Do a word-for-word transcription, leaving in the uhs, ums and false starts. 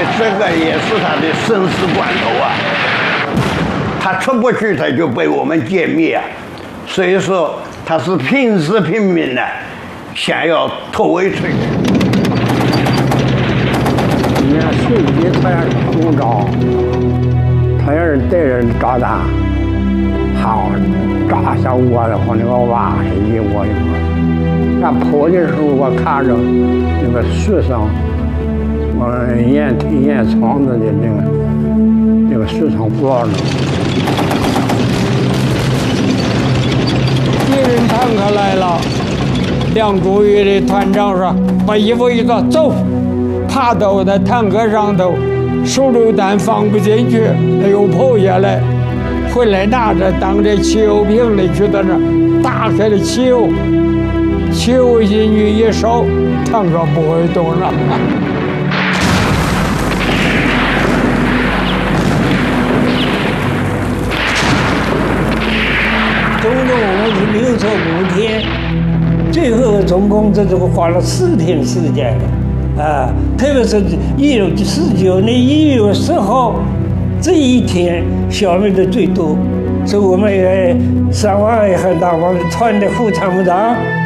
这个也是他的生死关头啊！他出不去，他就被我们歼灭啊！所以说，他是拼死拼命的想要突围出去。 你看随即他要是中招，他要是带人炸弹，好炸下我的话，那个瓦是一窝一窝。他跑的时候，我看着那个树上，我烟烟囱子的那个那个树上挂着。 敌人坦克来了，梁祝宇的团长说：“把衣服一脱，走。”爬到我的坦克上头，手榴弹放不进去，他又跑下来，回来拿着当着汽油瓶的去到那儿打开了汽油，汽油进去一烧，坦克不会动了。 总共是六十五天，最后总共这就花了四天时间。啊，特别是一九四九年一月十号这一天消灭的最多，所以我们也伤亡也很大，我们穿的非常不大。